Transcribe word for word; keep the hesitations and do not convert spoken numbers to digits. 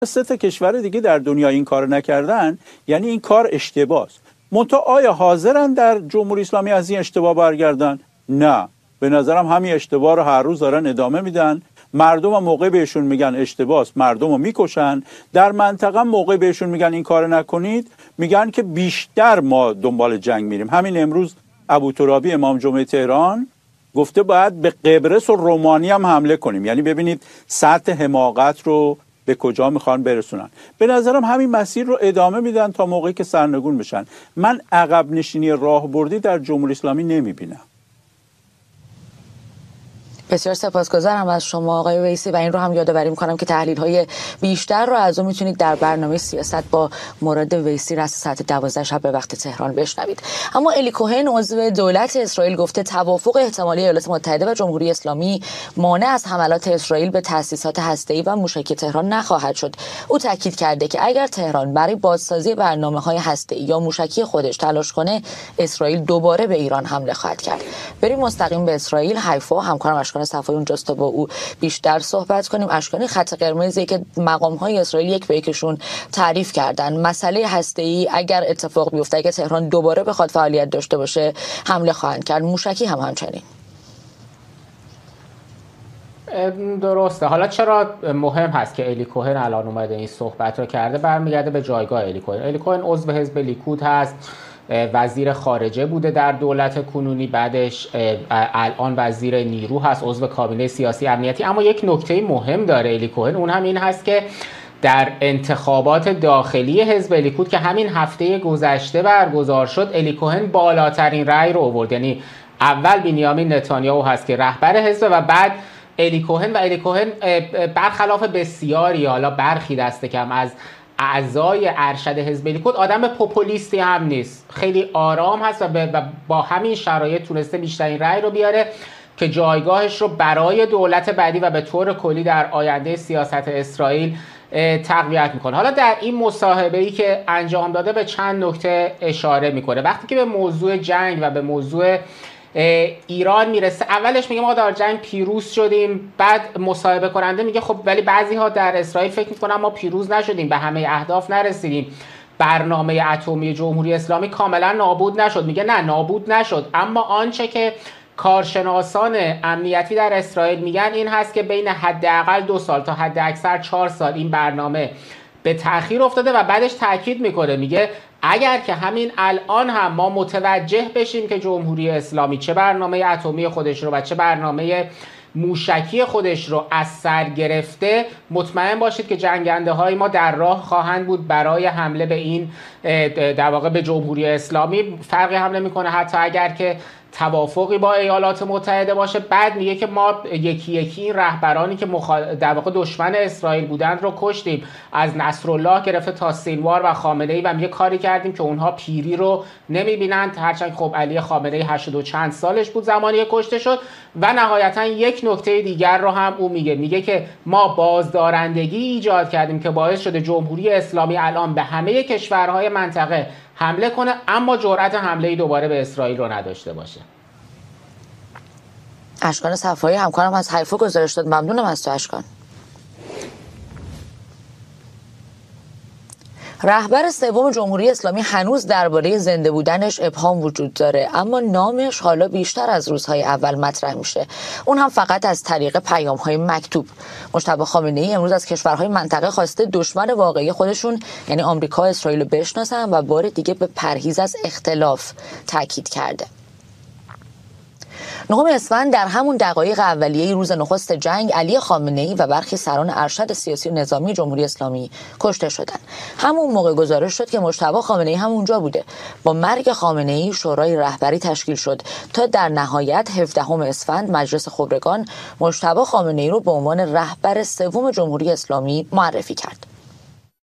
سه تا کشور دیگه در دنیا این کار نکردن، یعنی این کار اشتباهه. منتها آیا حاضرن در جمهوری اسلامی از این اشتباه برگردن؟ نه، به نظرم همین اشتباه رو هر روز دارن ادامه میدن. مردم هم موقع بهشون میگن اشتباهه مردم رو میکشن. در منطقه موقع بهشون میگن این کار نکنید میگن که بیشتر ما دنبال جنگ میریم. همین امروز ابوترابی امام جمعه تهران گفته باید به قبرس و رومانی هم حمله کنیم. یعنی ببینید سطح حماقت رو به کجا میخوان برسونن. به نظرم همین مسیر رو ادامه میدن تا موقعی که سرنگون بشن. من عقب نشینی راهبردی در جمهوری اسلامی نمیبینم. بسیار سپاسگزارم از شما آقای ویسی و این رو هم یادآوری می‌کنم که تحلیل‌های بیشتر رو از اون میتونید در برنامه سیاست با مراد ویسی رأس ساعت دوازده شب به وقت تهران بشنوید. اما الی کوهن عضو دولت اسرائیل گفته توافق احتمالی ایالات متحده و جمهوری اسلامی مانع از حملات اسرائیل به تأسیسات هسته‌ای و موشکی تهران نخواهد شد. او تاکید کرده که اگر تهران برای بازسازی برنامه‌های هسته‌ای یا موشکی خودش تلاش کنه، اسرائیل دوباره به ایران حمله خواهد کرد. بریم مستقیم به اسرائیل. حیفا همکارم اشکان صفایی اونجاست تا با او بیشتر صحبت کنیم. اشکانی، خط قرمزی که مقام‌های اسرائیل یک به یکشون تعریف کردن، مسئله هسته‌ای اگر اتفاق بیفته، اگر تهران دوباره بخواد فعالیت داشته باشه حمله خواهند کرد، موشکی هم همچنین. درسته. حالا چرا مهم هست که الی کوهن الان اومده این صحبت رو کرده؟ برمیگرده به جایگاه الی کوهن. الی کوهن عضو حزب لیکود هست، وزیر خارجه بوده در دولت کنونی، بعدش الان وزیر نیرو هست، عضو کابینه سیاسی امنیتی. اما یک نکته مهم داره الی کوهن، اون هم این هست که در انتخابات داخلی حزب لیکود که همین هفته گذشته برگزار شد، الی کوهن بالاترین رأی رو آورد. یعنی اول بنیامین نتانیاهو هست که رهبر حزب و بعد الی کوهن، و الی کوهن برخلاف بسیاری، حالا برخی دست کم از اعضای ارشد حزب لیکود، آدم پوپولیستی هم نیست، خیلی آرام هست و با همین شرایط تونسته بیشترین رأی رو بیاره که جایگاهش رو برای دولت بعدی و به طور کلی در آینده سیاست اسرائیل تقویت میکنه. حالا در این مصاحبه‌ای که انجام داده به چند نکته اشاره میکنه. وقتی که به موضوع جنگ و به موضوع ایران میرسه، اولش میگه ما در جنگ پیروز شدیم، بعد مصاحبه کننده میگه خب ولی بعضی ها در اسرائیل فکر میکنن ما پیروز نشدیم، به همه اهداف نرسیدیم، برنامه اتمی جمهوری اسلامی کاملا نابود نشد. میگه نه، نابود نشد، اما آنچه که کارشناسان امنیتی در اسرائیل میگن این هست که بین حداقل دو سال تا حد اکثر چهار سال این برنامه به تأخیر افتاده. و بعدش تاکید میکنه، میگه اگر که همین الان هم ما متوجه بشیم که جمهوری اسلامی چه برنامه اتمی خودش رو و چه برنامه موشکی خودش رو از سر گرفته، مطمئن باشید که جنگنده های ما در راه خواهند بود برای حمله به این در واقع به جمهوری اسلامی. فرقی هم نمیکنه حتی اگر که توافقی با ایالات متحده باشه. بعد میگه که ما یکی یکی این رهبرانی که مخال... در واقع دشمن اسرائیل بودند رو کشتیم، از نصرالله گرفته تا سینوار و خامنه‌ای، و میگه کاری کردیم که اونها پیری رو نمیبینند، هرچند خب علی خامنه‌ای هشتاد و چند سالش بود زمانی کشته شد. و نهایتا یک نکته دیگر رو هم او میگه، میگه که ما بازدارندگی ایجاد کردیم که باعث شده جمهوری اسلامی الان به همه کشورهای منطقه حمله کنه، اما جرأت حمله دوباره به اسرائیل رو نداشته باشه. اشکان صفایی همکارم از حیفا گزارش داد. ممنونم از تو اشکان. رهبر سوم جمهوری اسلامی هنوز درباره زنده بودنش ابهام وجود داره، اما نامش حالا بیشتر از روزهای اول مطرح میشه، اون هم فقط از طریق پیام‌های مکتوب. مجتبی خامنه‌ای امروز از کشورهای منطقه خواسته دشمن واقعی خودشون یعنی آمریکا اسرائیل رو بشناسن و بار دیگه به پرهیز از اختلاف تاکید کرده. نهم اسفند در همون دقایق اولیه روز نخست جنگ، علی خامنه‌ای و برخی سران ارشد سیاسی و نظامی جمهوری اسلامی کشته شدند. همون موقع گزارش شد که مجتبی خامنه‌ای هم اونجا بوده. با مرگ خامنه‌ای شورای رهبری تشکیل شد تا در نهایت هفدهم اسفند مجلس خبرگان مجتبی خامنه‌ای رو به عنوان رهبر سوم جمهوری اسلامی معرفی کرد.